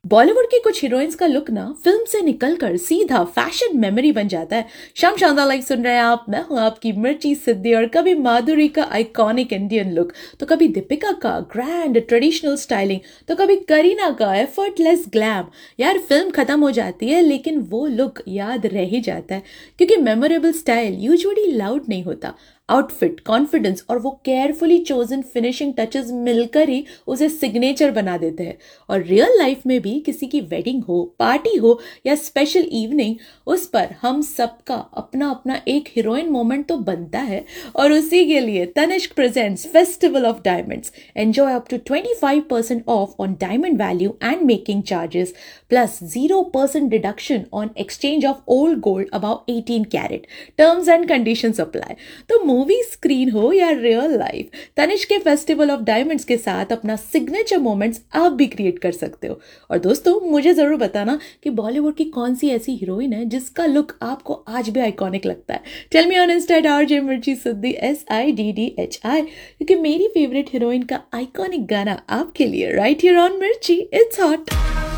बॉलीवुड की कुछ हीरोइंस का लुक ना फिल्म से निकलकर सीधा फैशन मेमोरी बन जाता है। शाम शानदार लाइक सुन रहे हैं आप, मैं हूं आपकी मिर्ची सिद्धि। और कभी माधुरी का आइकॉनिक इंडियन लुक, तो कभी दीपिका का ग्रैंड ट्रेडिशनल स्टाइलिंग, तो कभी करीना का एफर्टलेस ग्लैम। यार फिल्म खत्म हो जाती है लेकिन वो लुक याद रह ही जाता है, क्योंकि मेमोरेबल स्टाइल यूजुअली लाउड नहीं होता। आउटफिट, कॉन्फिडेंस और वो केयरफुली चोजन फिनिशिंग टचेस मिलकर ही उसे सिग्नेचर बना देते हैं। और रियल लाइफ में भी किसी की वेडिंग हो, पार्टी हो या स्पेशल इवनिंग, उस पर हम सबका अपना अपना एक हीरोइन मोमेंट तो बनता है। और उसी के लिए Tanishq presents festival of diamonds. Enjoy up to 25% of on diamond value and making charges, plus 0% deduction on exchange of old gold about 18 carat. Terms and conditions apply. तो मूवी स्क्रीन हो या रियल लाइफ, तनिष्क के festival of diamonds के साथ अपना signature moments आप भी create कर सकते हो। और दोस्तों, मुझे जरूर बताना कि बॉलीवुड की कौन सी ऐसी हीरोइन है जिसका लुक आपको आज भी आइकॉनिक लगता है। Tell me on Insta RJ मिर्ची सिद्धि SIDDHI, क्योंकि मेरी फेवरेट हीरोइन का आइकॉनिक गाना आपके लिए राइट हियर ऑन मिर्ची। It's hot.